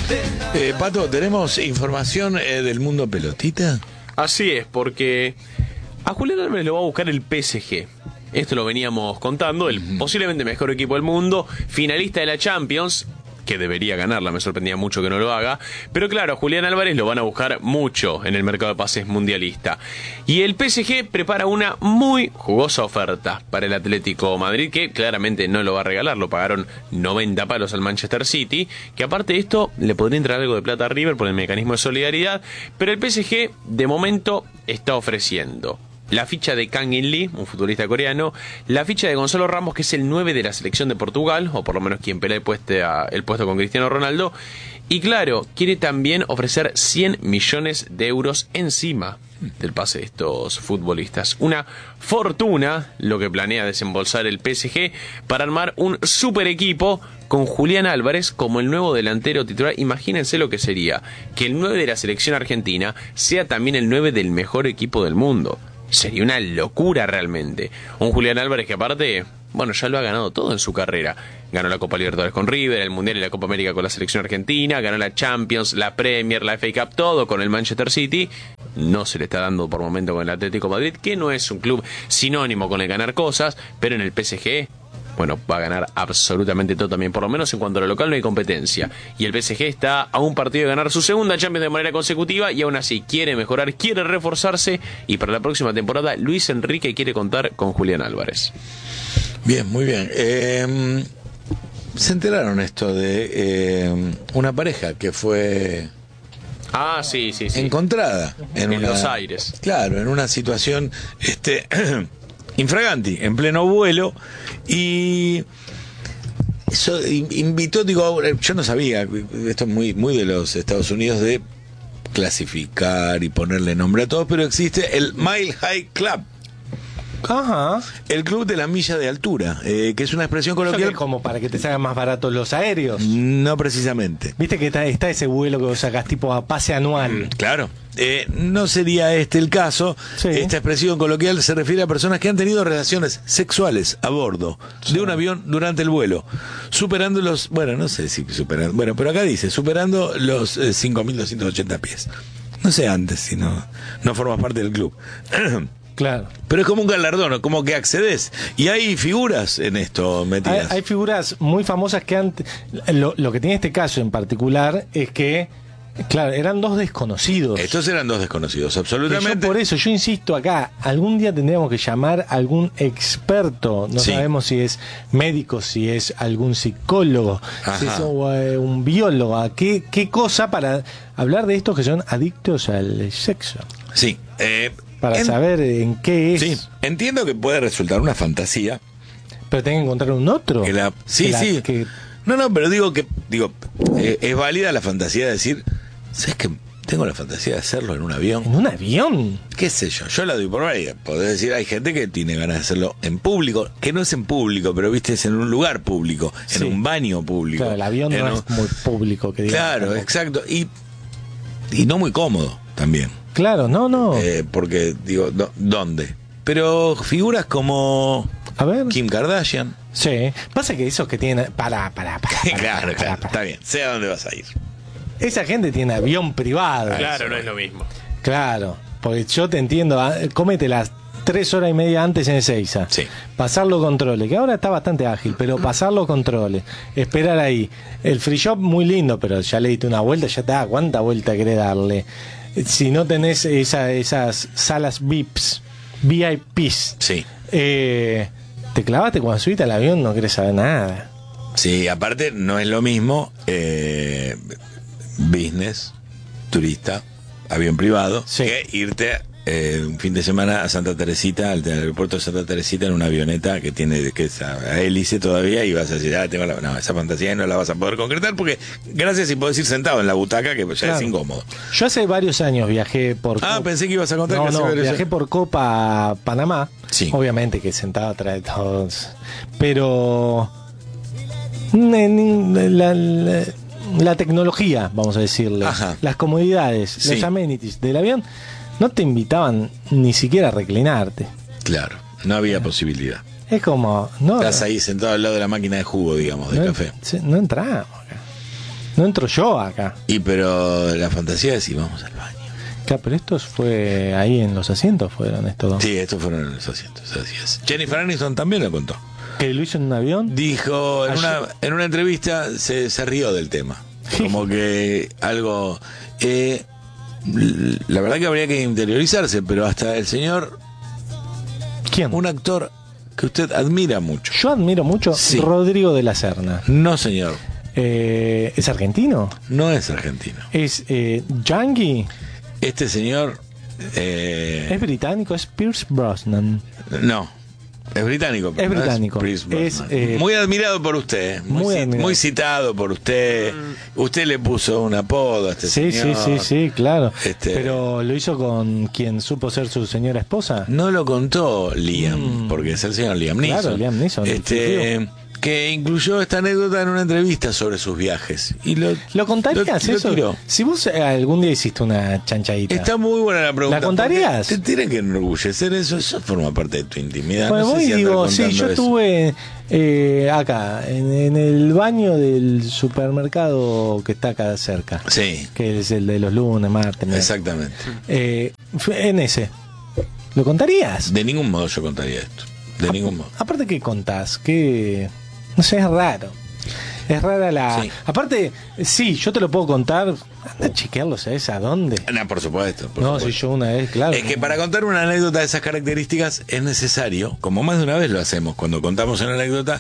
Pato, ¿tenemos información del mundo pelotita? Así es, porque a Julián Álvarez lo va a buscar el PSG. Esto lo veníamos contando, el posiblemente mejor equipo del mundo, finalista de la Champions, que debería ganarla, me sorprendía mucho que no lo haga. Pero claro, a Julián Álvarez lo van a buscar mucho en el mercado de pases mundialista. Y el PSG prepara una muy jugosa oferta para el Atlético Madrid, que claramente no lo va a regalar, lo pagaron 90 palos al Manchester City, que aparte de esto le podría entrar algo de plata a River por el mecanismo de solidaridad, pero el PSG de momento está ofreciendo la ficha de Kang In Lee, un futbolista coreano, la ficha de Gonzalo Ramos, que es el 9 de la selección de Portugal, o por lo menos quien pelea el puesto con Cristiano Ronaldo, y claro, quiere también ofrecer 100 millones de euros encima del pase de estos futbolistas. Una fortuna lo que planea desembolsar el PSG para armar un super equipo con Julián Álvarez como el nuevo delantero titular. Imagínense lo que sería que el 9 de la selección argentina sea también el 9 del mejor equipo del mundo. Sería una locura realmente. Un Julián Álvarez que aparte, bueno, ya lo ha ganado todo en su carrera. Ganó la Copa Libertadores con River, el Mundial y la Copa América con la selección argentina, ganó la Champions, la Premier, la FA Cup, todo con el Manchester City. No se le está dando por momento con el Atlético Madrid, que no es un club sinónimo con el ganar cosas, pero en el PSG, bueno, va a ganar absolutamente todo también, por lo menos en cuanto a lo local no hay competencia. Y el PSG está a un partido de ganar su segunda Champions de manera consecutiva y aún así quiere mejorar, quiere reforzarse y para la próxima temporada Luis Enrique quiere contar con Julián Álvarez. Bien, muy bien. Se enteraron esto de una pareja que fue... Ah, sí. encontrada en los Aires. Claro, en una situación infraganti, en pleno vuelo, y eso invitó, yo no sabía, esto es muy de los Estados Unidos, de clasificar y ponerle nombre a todo, pero existe el Mile High Club. Ajá. El club de la milla de altura, que es una expresión coloquial. Como para que te salgan más baratos los aéreos. No precisamente. Viste que está ese vuelo que vos sacás tipo a pase anual. Claro. No sería este el caso. Sí. Esta expresión coloquial se refiere a personas que han tenido relaciones sexuales a bordo de un avión durante el vuelo, superando los, bueno, no sé si superando, bueno, pero acá dice, superando los 5.280 pies. No sé antes, si no formas parte del club. Claro. Pero es como un galardón, como que accedes. Y hay figuras en esto metidas. Hay figuras muy famosas que antes... Lo que tiene este caso en particular es que, claro, eran dos desconocidos. Estos eran dos desconocidos, absolutamente. Por eso, yo insisto acá, algún día tendríamos que llamar a algún experto. No sabemos si es médico, si es algún psicólogo, si es un biólogo. ¿Qué cosa para hablar de estos que son adictos al sexo? Sí, para saber en qué es. Sí, entiendo que puede resultar una fantasía. Pero tengo que encontrar un otro. No, pero digo, es válida la fantasía de decir, ¿sabes qué? Tengo la fantasía de hacerlo en un avión. ¿En un avión? ¿Qué sé yo? Yo la doy por válida. Podés decir, hay gente que tiene ganas de hacerlo en público, que no es en público, pero viste, es en un lugar público, en un baño público. Claro, el avión no es muy público, que digamos. Claro, tampoco. Exacto. Y no muy cómodo también. Claro, no. Porque, ¿dónde? Pero figuras como Kim Kardashian. Sí. Pasa que esos que tienen... Claro, está bien. Sé a dónde vas a ir. Esa gente tiene avión privado. Claro, no es lo mismo. Claro, porque yo te entiendo. Cómete las 3 horas y media antes en Ezeiza. Sí. Pasar los controles, que ahora está bastante ágil, pero pasar los controles, esperar ahí. El free shop muy lindo, pero ya le diste una vuelta, ya está. ¿Cuánta vuelta querés darle? Si no tenés esas salas VIPs, sí. Te clavaste cuando subiste al avión, no querés saber nada. Sí, aparte no es lo mismo business, turista, avión privado, que irte un fin de semana a Santa Teresita, al aeropuerto de Santa Teresita, en una avioneta que es a hélice todavía, y vas a decir, no, esa fantasía no la vas a poder concretar, porque gracias si podés ir sentado en la butaca, que ya es incómodo. Yo hace varios años viajé por... pensé que ibas a contar. Viajé por Copa a Panamá, obviamente que sentado atrás de todos, pero la tecnología, vamos a decirle, las comodidades, los amenities del avión no te invitaban ni siquiera a reclinarte. Claro, no había posibilidad. Es como... Estás ahí sentado al lado de la máquina de jugo, digamos, de café. No entramos acá. No entro yo acá. Pero la fantasía es si vamos al baño. Claro, pero esto fue ahí en los asientos, fueron estos dos. Sí, estos fueron en los asientos, así es. Jennifer Aniston también lo contó. ¿Que lo hizo en un avión? Dijo, en una entrevista se rió del tema. Como que algo... la verdad que habría que interiorizarse, pero hasta el señor... ¿Quién? Un actor que usted admira mucho. Yo admiro mucho. Sí. Rodrigo de la Serna. No, señor. ¿Es argentino? No es argentino. ¿Es Yangi? Este señor... ¿Es británico? ¿Es Pierce Brosnan? No. Es británico. Es británico. Es muy admirado por usted. Muy citado por usted. Usted le puso un apodo a este señor. Sí, claro. Pero ¿lo hizo con quien supo ser su señora esposa? No lo contó Liam, porque es el señor Liam Neeson. Claro, Liam Neeson. Que incluyó esta anécdota en una entrevista sobre sus viajes. Y ¿lo contarías eso? Tiró. Si vos algún día hiciste una chanchadita. Está muy buena la pregunta. ¿La contarías? Te tienen que enorgullecer eso forma parte de tu intimidad. Pues voy y digo, sí, yo estuve acá, en el baño del supermercado que está acá cerca. Sí. Que es el de los lunes, martes. Exactamente. En ese. ¿Lo contarías? De ningún modo yo contaría esto. De ningún modo. Aparte, ¿qué contás? Que no sé, es raro. Es rara la... Sí. Aparte, sí, yo te lo puedo contar. Anda a chequearlo, ¿sabes a dónde? No, por supuesto. Si yo una vez, claro. Es que para contar una anécdota de esas características es necesario, como más de una vez lo hacemos cuando contamos una anécdota,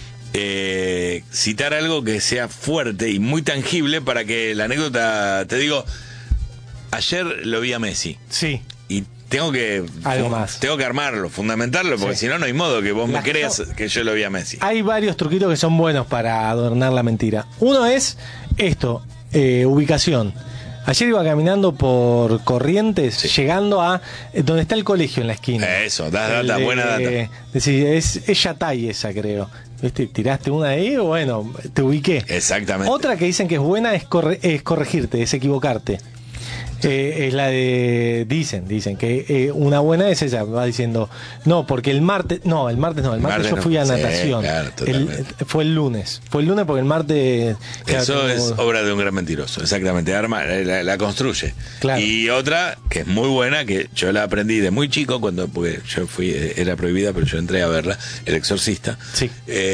citar algo que sea fuerte y muy tangible para que la anécdota... Te digo, ayer lo vi a Messi. Sí. Y tengo que armarlo, fundamentarlo, porque si no, no hay modo que vos me creas que yo lo vi a Messi. Hay varios truquitos que son buenos para adornar la mentira. Uno es esto, ubicación. Ayer iba caminando por Corrientes, llegando a donde está el colegio en la esquina. Eso, data, buena data. Es Yatay esa, creo. ¿Viste? Tiraste una ahí, bueno, te ubiqué. Exactamente. Otra que dicen que es buena es corregirte, es equivocarte. Es la de... Dicen que una buena es esa, va diciendo, no, porque el martes yo fui a natación. Claro, fue el lunes porque el martes... Eso es obra de un gran mentiroso, exactamente, la construye. Claro. Y otra, que es muy buena, que yo la aprendí de muy chico, porque yo era prohibida, pero yo entré a verla, El Exorcista. Sí.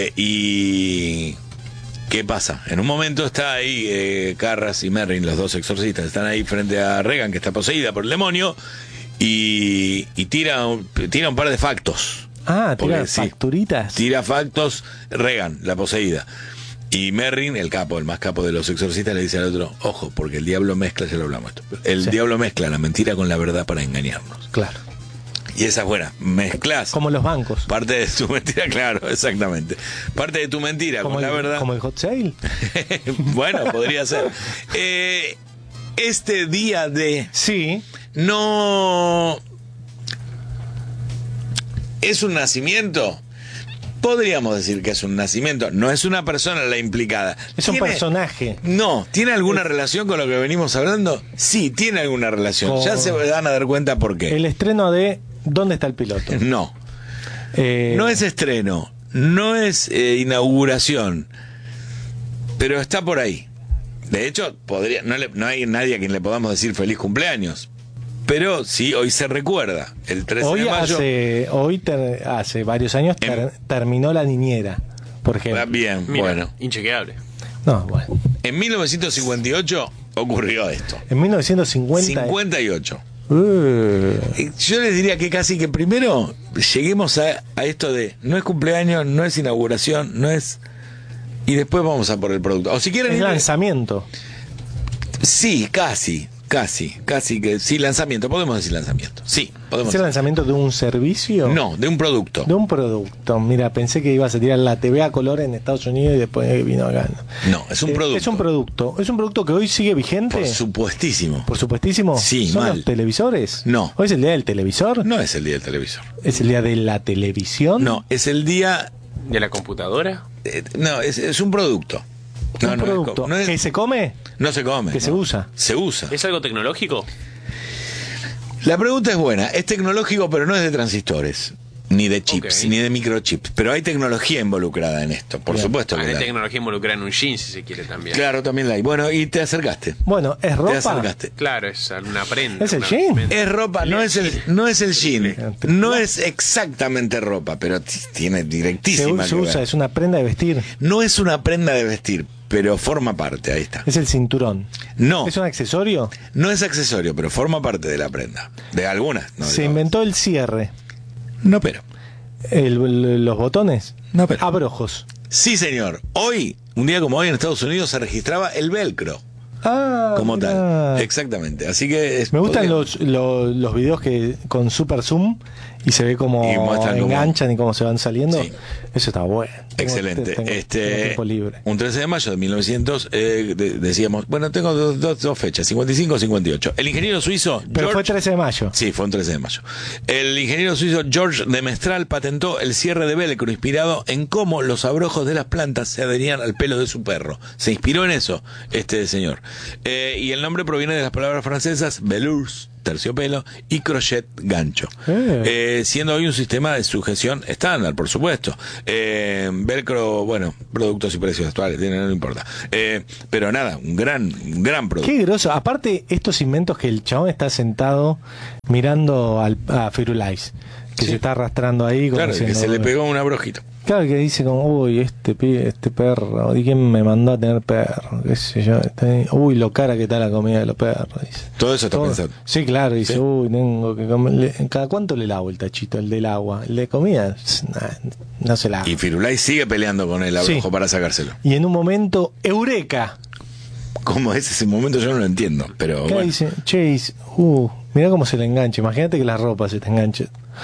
Y... ¿qué pasa? En un momento está ahí Carras y Merrin, los dos exorcistas, están ahí frente a Regan, que está poseída por el demonio, y tira un par de factos. Tira facturitas. Tira factos Regan, la poseída. Y Merrin, el más capo de los exorcistas, le dice al otro, ojo, porque el diablo mezcla, ya lo hablamos esto, diablo mezcla la mentira con la verdad para engañarnos. Claro. Y esa es buena, mezclas. Como los bancos. Parte de tu mentira, claro, exactamente. Parte de tu mentira con la verdad. Como el hot sale. Bueno, podría ser. Este día de... Sí. No... ¿Es un nacimiento? Podríamos decir que es un nacimiento. No es una persona la implicada. Es un personaje. No. ¿Tiene alguna relación con lo que venimos hablando? Sí, tiene alguna relación. Ya se van a dar cuenta por qué. El estreno de ¿Dónde está el piloto? No. No es estreno. No es inauguración. Pero está por ahí. De hecho, no hay nadie a quien le podamos decir feliz cumpleaños. Pero sí, hoy se recuerda. El 13 de mayo. Hace varios años terminó La Niñera, por ejemplo. Bien, mira, bueno. Inchequeable. No, bueno. En 1958 ocurrió esto. En 1950. 58. Yo les diría que casi que primero lleguemos a esto de no es cumpleaños, no es inauguración, no es... Y después vamos a por el producto. O si quieren... Es lanzamiento. Sí, casi que sí, lanzamiento, podemos decir lanzamiento. Sí, podemos. ¿Es el lanzamiento de un servicio? No, de un producto. De un producto. Mira, pensé que ibas a tirar la TV a color en Estados Unidos y después vino acá. No, es un producto. Es un producto. ¿Es un producto que hoy sigue vigente? Por supuestísimo. ¿Por supuestísimo? Sí, ¿Son mal. los televisores? No. ¿Hoy es el día del televisor? No es el día del televisor. ¿Es el día de la televisión? No, es el día... ¿De la computadora? No, es un producto. Un producto. ¿Que se come? No se come. ¿Que se usa? Se usa. ¿Es algo tecnológico? La pregunta es buena. Es tecnológico, pero no es de transistores. Ni de chips, ni de microchips. Pero hay tecnología involucrada en esto, por supuesto. Hay tecnología involucrada en un jean, si se quiere también. Claro, también la hay. Bueno, y te acercaste. Bueno, ¿es ropa? Te acercaste. Claro, es una prenda. ¿Es el jean? Es ropa, no es el jean. No es exactamente ropa, pero tiene directísima. Se usa, es una prenda de vestir. No es una prenda de vestir, pero forma parte, ahí está. Es el cinturón. No. ¿Es un accesorio? No es accesorio, pero forma parte de la prenda. De algunas. No, se inventó el cierre. No, pero. Los botones. No, pero. Abrojos. Sí, señor. Hoy, un día como hoy en Estados Unidos, se registraba el velcro. Como mirá. tal. Exactamente. Así que me gustan los videos que con super zoom y se ve como enganchan y cómo se van saliendo. Sí. Eso está bueno. Excelente. Tengo tiempo libre. Un 13 de mayo de 1900 decíamos, bueno, tengo dos fechas, 55 o 58. El ingeniero suizo Pero fue 13 de mayo. Sí, fue un 13 de mayo. El ingeniero suizo George de Mestral patentó el cierre de velcro inspirado en cómo los abrojos de las plantas se adherían al pelo de su perro. Se inspiró en eso este señor. Y el nombre proviene de las palabras francesas velours, terciopelo, y crochet, gancho. Siendo hoy un sistema de sujeción estándar, por supuesto. Velcro, bueno, productos y precios actuales, no importa. Pero nada, un gran producto. Qué groso. Aparte, estos inventos que el chabón está sentado mirando a Firulais, que se está arrastrando ahí. Claro, que se le pegó un abrojito. Claro, que dice como, uy, este perro, ¿y quién me mandó a tener perro? ¿Qué sé yo? Uy, lo cara que está la comida de los perros. Dice. Todo eso está pensando. Sí, claro, dice, ¿sí? Uy, tengo que comer. ¿Cada cuánto le lavo el tachito, el del agua? El de comida, no se lava. Y Firulais sigue peleando con el abrojo para sacárselo. Y en un momento, ¡eureka! ¿Cómo es ese momento? Yo no lo entiendo, pero bueno. Dice, Chase, mirá cómo se le engancha. Imagínate que la ropa se te enganche.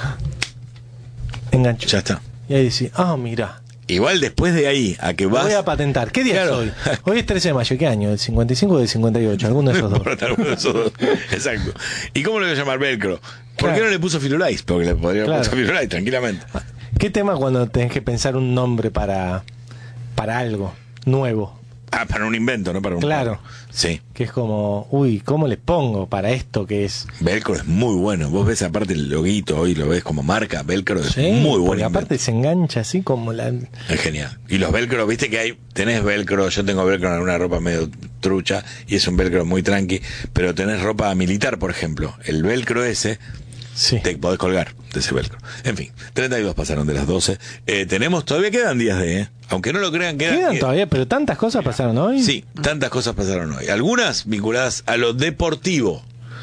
Engancho. Ya está. Y ahí dice, mira. Igual después de ahí a que vas... Voy a patentar. ¿Qué día es hoy? Hoy es 13 de mayo. ¿Qué año? ¿Del 55 o del 58? Alguno de esos dos. Alguno de esos dos. Exacto. ¿Y cómo le voy a llamar velcro? ¿Por qué no le puso Firulais? Porque le podría haber puesto Firulais tranquilamente. ¿Qué tema cuando tenés que pensar un nombre para algo nuevo? Para un invento, no para un... Claro. Sí. Que es como, ¿cómo le pongo para esto que es? Velcro es muy bueno. Vos ves aparte el loguito, hoy lo ves como marca. Velcro es muy bueno. Y aparte se engancha así como la... Es genial. Y los velcro, viste que tenés velcro, yo tengo velcro en alguna ropa medio trucha y es un velcro muy tranqui, pero tenés ropa militar, por ejemplo. El velcro ese... Sí. Te podés colgar de ese velcro. En fin, 32 pasaron de las 12. Todavía quedan días de... Aunque no lo crean, quedan todavía, pero tantas cosas pasaron hoy. Sí, tantas cosas pasaron hoy. Algunas vinculadas a lo deportivo.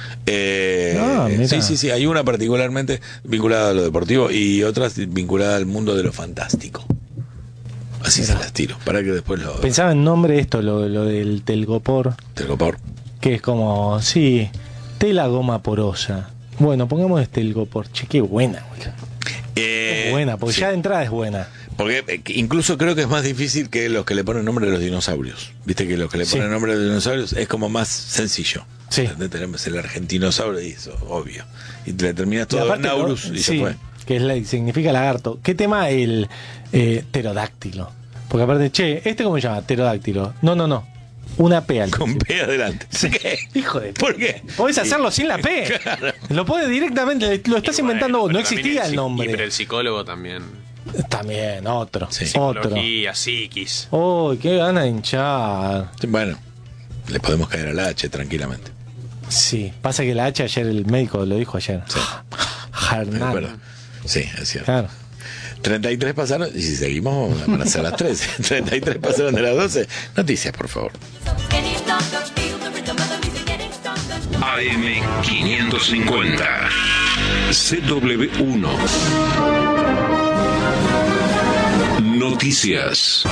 Sí. Hay una particularmente vinculada a lo deportivo y otras vinculadas al mundo de lo fantástico. Así se las tiro, para que después lo... Pensaba en nombre esto, lo del telgopor. Telgopor. Que es como, tela goma porosa. Bueno, pongamos telgopor. Che, qué buena, güey. Es buena, porque ya de entrada es buena. Porque incluso creo que es más difícil que los que le ponen nombre a los dinosaurios. Viste que los que le ponen nombre a los dinosaurios es como más sencillo. Sí. Tenemos el argentinosaurio y eso, obvio. Y le terminas todo en Naurus y se fue. Que significa lagarto. ¿Qué tema el pterodáctilo? Porque aparte, ¿cómo se llama? Pterodáctilo. No. Una P al con P adelante. Sí. ¿Qué? Hijo de... ¿Por qué? Podés hacerlo sin la P. Claro. Lo podés directamente, lo estás inventando vos. No existía el nombre. Pero el psicólogo también. También, otro. Sí. Psicología, psiquis. Qué gana de hinchar. Bueno, le podemos caer a la H tranquilamente. Sí, pasa que la H ayer el médico lo dijo ayer. Sí. Sí, es cierto. Claro. 33 pasaron, y si seguimos van a ser las 13. 33 pasaron de las 12. Noticias, por favor. AM550 CW1 Noticias.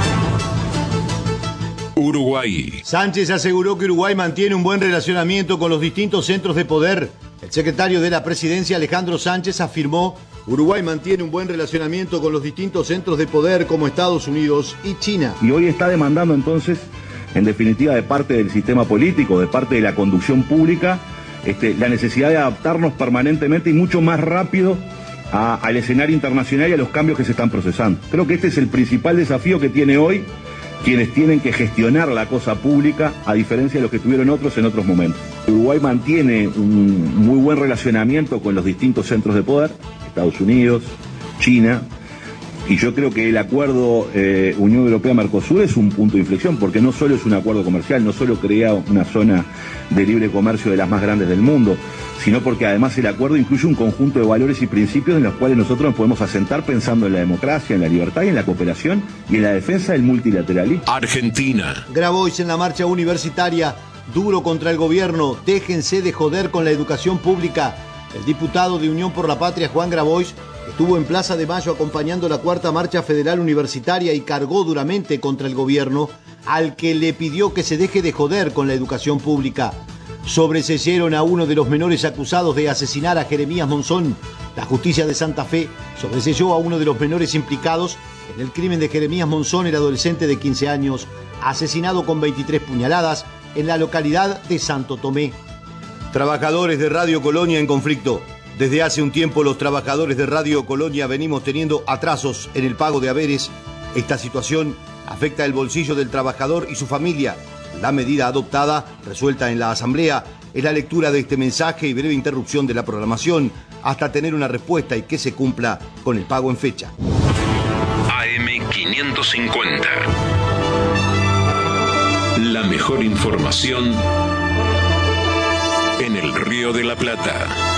Uruguay. Sánchez aseguró que Uruguay mantiene un buen relacionamiento con los distintos centros de poder. El secretario de la Presidencia, Alejandro Sánchez, afirmó: Uruguay mantiene un buen relacionamiento con los distintos centros de poder como Estados Unidos y China. Y hoy está demandando entonces, en definitiva, de parte del sistema político, de parte de la conducción pública, la necesidad de adaptarnos permanentemente y mucho más rápido al escenario internacional y a los cambios que se están procesando. Creo que este es el principal desafío que tiene hoy quienes tienen que gestionar la cosa pública, a diferencia de los que tuvieron otros en otros momentos. Uruguay mantiene un muy buen relacionamiento con los distintos centros de poder. Estados Unidos, China. Y yo creo que el acuerdo Unión Europea-Mercosur es un punto de inflexión, porque no solo es un acuerdo comercial, no solo crea una zona de libre comercio de las más grandes del mundo, sino porque además el acuerdo incluye un conjunto de valores y principios en los cuales nosotros nos podemos asentar pensando en la democracia, en la libertad y en la cooperación y en la defensa del multilateralismo. Argentina. Grabois en la marcha universitaria, duro contra el gobierno, déjense de joder con la educación pública. El diputado de Unión por la Patria, Juan Grabois, estuvo en Plaza de Mayo acompañando la cuarta marcha federal universitaria y cargó duramente contra el gobierno, al que le pidió que se deje de joder con la educación pública. Sobreseyeron a uno de los menores acusados de asesinar a Jeremías Monzón. La justicia de Santa Fe sobreseyó a uno de los menores implicados en el crimen de Jeremías Monzón, el adolescente de 15 años, asesinado con 23 puñaladas en la localidad de Santo Tomé. Trabajadores de Radio Colonia en conflicto. Desde hace un tiempo los trabajadores de Radio Colonia venimos teniendo atrasos en el pago de haberes. Esta situación afecta el bolsillo del trabajador y su familia. La medida adoptada, resuelta en la Asamblea, es la lectura de este mensaje y breve interrupción de la programación hasta tener una respuesta y que se cumpla con el pago en fecha. AM550. La mejor información en el Río de la Plata.